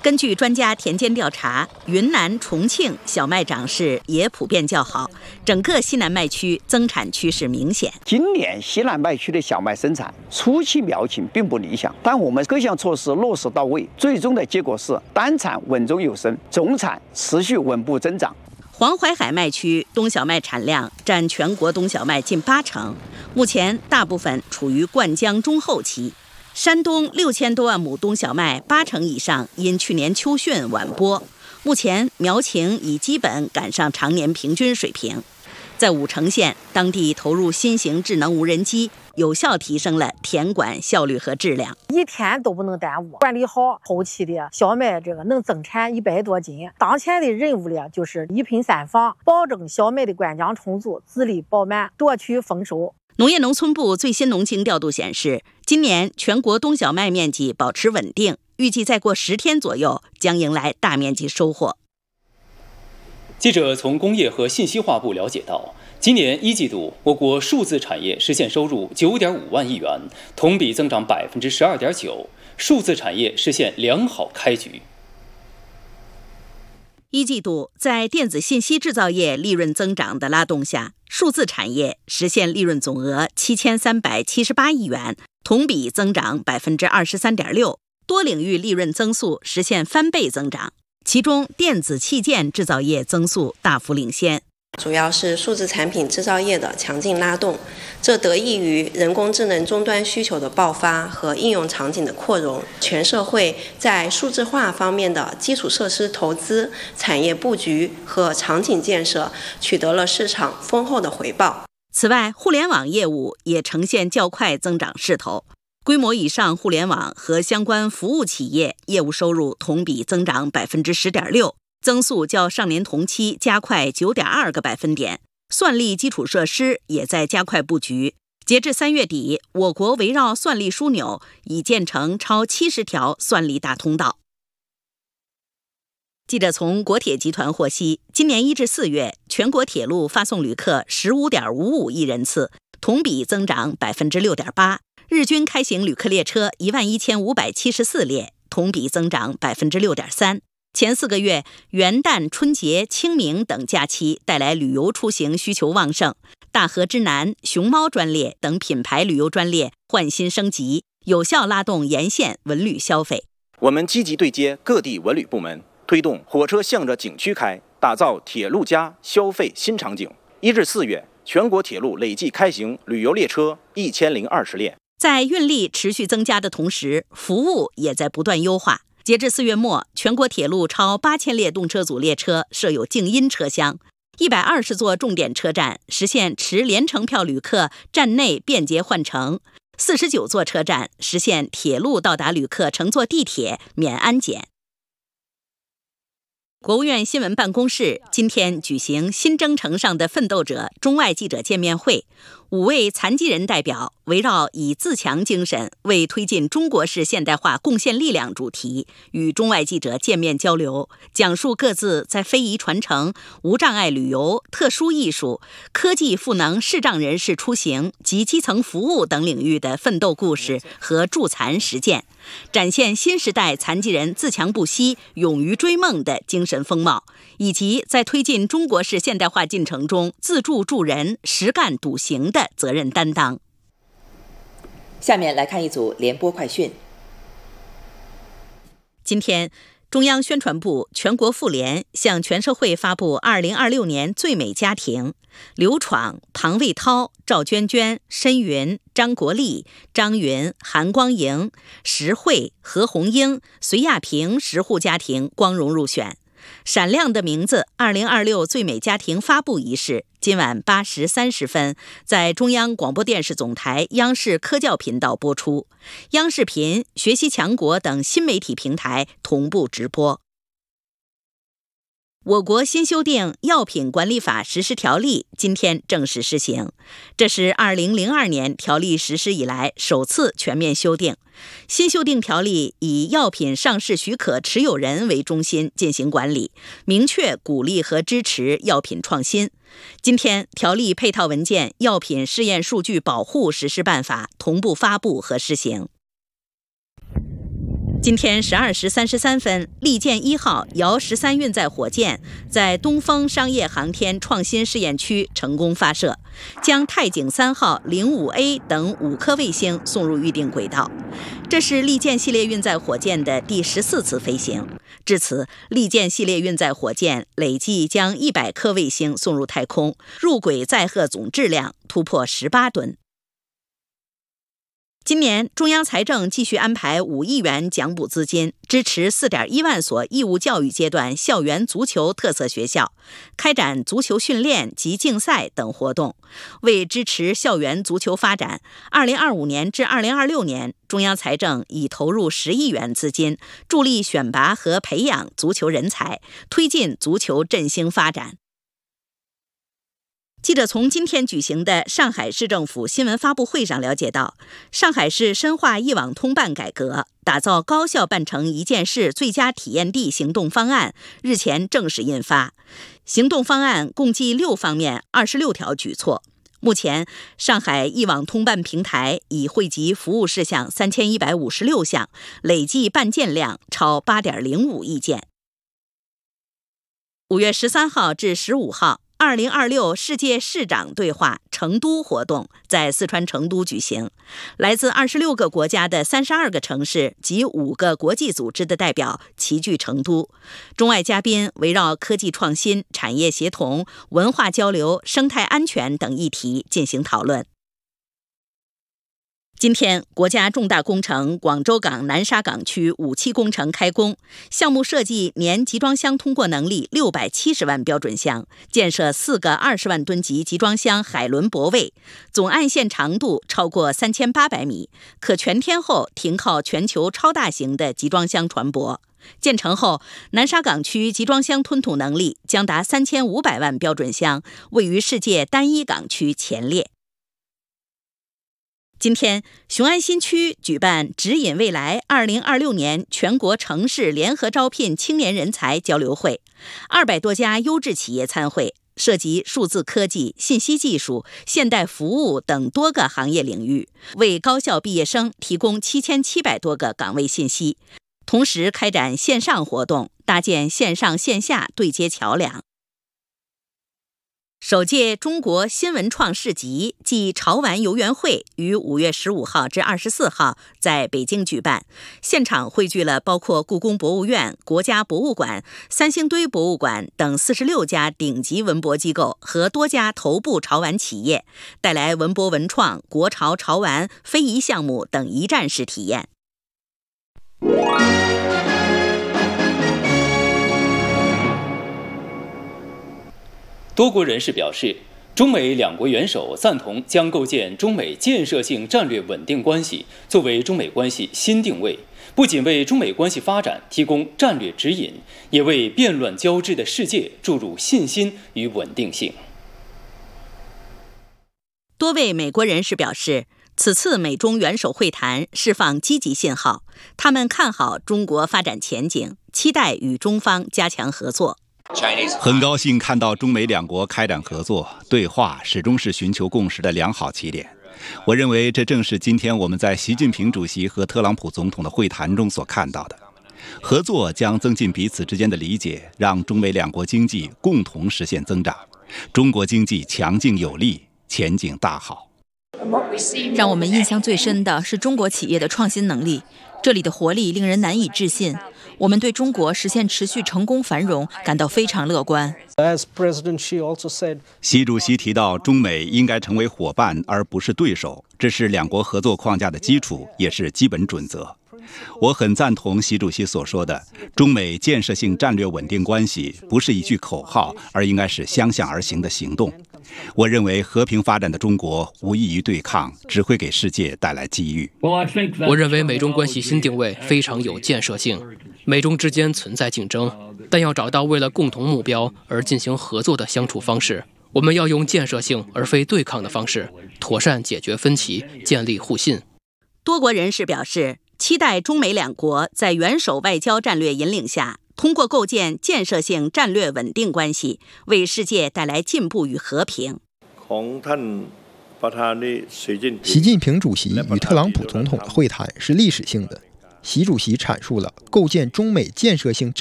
根据专家田间调查，云南、重庆小麦长势也普遍较好，整个西南麦区增产趋势明显。 今年西南麦区的小麦生产初期苗情并不理想，但我们各项措施落实到位，最终的结果是单产稳中有升，总产持续稳步增长。 黄淮海麦区冬小麦产量占全国冬小麦近80%，目前大部分处于灌浆中后期。山东6000多万亩冬小麦80%以上因去年秋汛晚播，目前苗情已基本赶上常年平均水平。在武城县，当地投入新型智能无人机，有效提升了田管效率和质量， 一天都不能耽误。管理好后期的小麦，能增产100多斤。当前的任务就是一品三防，保证小麦的灌浆充足，籽粒饱满，夺取丰收。 农业农村部最新农情调度显示，今年全国冬小麦面积保持稳定，预计再过10天左右将迎来大面积收获。 记者从工业和信息化部了解到，今年1季度，我国数字产业实现收入9.5万亿元，同比增长12.9%，数字产业实现良好开局。 1季度，在电子信息制造业利润增长的拉动下，数字产业实现利润总额7378亿元，同比增长23.6%，多领域利润增速实现翻倍增长，其中电子器件制造业增速大幅领先。 主要是数字产品制造业的强劲拉动，这得益于人工智能终端需求的爆发和应用场景的扩容，全社会在数字化方面的基础设施投资、产业布局和场景建设取得了市场丰厚的回报。 此外，互联网业务也呈现较快增长势头，规模以上互联网和相关服务企业业务收入同比增长10.6%。增速较上年同期加快9.2个百分点，算力基础设施也在加快布局。截至3月底，我国围绕算力枢纽已建成超70条算力大通道。记者从国铁集团获悉，今年1至4月，全国铁路发送旅客15.55亿人次，同比增长6.8%，日均开行旅客列车11574列，同比增长6.3%。前4个月，元旦、春节、清明等假期带来旅游出行需求旺盛，大河之南、熊猫专列等品牌旅游专列换新升级，有效拉动沿线文旅消费。 我们积极对接各地文旅部门，推动火车向着景区开，打造铁路加消费新场景。1至4月，全国铁路累计开行旅游列车1020列。 在运力持续增加的同时，服务也在不断优化。截至4月末，全国铁路超8000列动车组列车设有静音车厢，120座重点车站实现持联程票旅客站内便捷换乘，49座车站实现铁路到达旅客乘坐地铁免安检。国务院新闻办公室今天举行新征程上的奋斗者中外记者见面会，5位残疾人代表围绕以自强精神为推进中国式现代化贡献力量主题，与中外记者见面交流，讲述各自在非遗传承、无障碍旅游、特殊艺术、科技赋能视障人士出行及基层服务等领域的奋斗故事和助残实践，展现新时代残疾人自强不息、勇于追梦的精神风貌，以及在推进中国式现代化进程中自助助人、实干笃行的责任担当。 下面来看一组联播快讯。 今天，中央宣传部、全国妇联向全社会发布2026年最美家庭，刘闯、庞卫涛、赵娟娟、申云、张国立、张云、韩光莹、石慧、何红英、隋亚平10户家庭光荣入选。闪亮的名字2026最美家庭发布仪式今晚8时30分在中央广播电视总台央视科教频道播出，央视频、学习强国等新媒体平台同步直播。我国新修订《药品管理法实施条例》今天正式施行，这是2002年条例实施以来首次全面修订。新修订条例以药品上市许可持有人为中心进行管理，明确鼓励和支持药品创新。今天，条例配套文件《药品试验数据保护实施办法》同步发布和施行。 今天12时33分，利剑1号遥13运载火箭在东风商业航天创新试验区成功发射，将太井3号、05A 等5颗卫星送入预定轨道。这是利剑系列运载火箭的第14次飞行。至此，利剑系列运载火箭累计将100颗卫星送入太空，入轨载荷总质量突破18吨。今年，中央财政继续安排5亿元奖补资金，支持4.1万所义务教育阶段校园足球特色学校，开展足球训练及竞赛等活动。为支持校园足球发展，2025年至2026年，中央财政已投入10亿元资金，助力选拔和培养足球人才，推进足球振兴发展。记者从今天举行的上海市政府新闻发布会上了解到，上海市深化一网通办改革，打造高效办成一件事最佳体验地行动方案日前正式印发。行动方案共计6方面26条举措。目前，上海一网通办平台已汇集服务事项3156项，累计办件量超8.05亿件。5月13号至15号，2026世界市长对话成都活动在四川成都举行，来自26个国家的32个城市及5个国际组织的代表齐聚成都。中外嘉宾围绕科技创新、产业协同、文化交流、生态安全等议题进行讨论。今天，国家重大工程广州港南沙港区5期工程开工，项目设计年集装箱通过能力670万标准箱，建设4个20万吨级集装箱海轮泊位，总岸线长度超过3800米，可全天候停靠全球超大型的集装箱船舶。建成后，南沙港区集装箱吞吐能力将达3500万标准箱，位于世界单一港区前列。今天，雄安新区举办指引未来2026年全国城市联合招聘青年人才交流会，200多家优质企业参会，涉及数字科技、信息技术、现代服务等多个行业领域，为高校毕业生提供7700多个岗位信息，同时开展线上活动，搭建线上线下对接桥梁。首届中国新文创市集暨潮玩游园会于5月15号至24号在北京举办，现场汇聚了包括故宫博物院、国家博物馆、三星堆博物馆等46家顶级文博机构和多家头部潮玩企业，带来文博文创、国潮潮玩、非遗项目等一站式体验。 多国人士表示，中美两国元首赞同将构建中美建设性战略稳定关系作为中美关系新定位，不仅为中美关系发展提供战略指引，也为变乱交织的世界注入信心与稳定性。 多位美国人士表示，此次美中元首会谈释放积极信号，他们看好中国发展前景，期待与中方加强合作。 很高兴看到中美两国开展合作对话，始终是寻求共识的良好起点。我认为这正是今天我们在习近平主席和特朗普总统的会谈中所看到的。合作将增进彼此之间的理解，让中美两国经济共同实现增长，中国经济强劲有力，前景大好。 让我们印象最深的是中国企业的创新能力，这里的活力令人难以置信。我们对中国实现持续成功繁荣感到非常乐观。 习主席提到，中美应该成为伙伴而不是对手，这是两国合作框架的基础，也是基本准则。我很赞同习主席所说的，中美建设性战略稳定关系不是一句口号，而应该是相向而行的行动。我认为和平发展的中国无异于对抗，只会给世界带来机遇。 我认为美中关系新定位非常有建设性，美中之间存在竞争，但要找到为了共同目标而进行合作的相处方式。我们要用建设性而非对抗的方式，妥善解决分歧，建立互信。 多国人士表示，期待中美两国在元首外交战略引领下，通过构建建设性战略稳定关系，为世界带来进步与和平。 习近平主席与特朗普总统的会谈是历史性的， 习主席阐述了构建中美建设性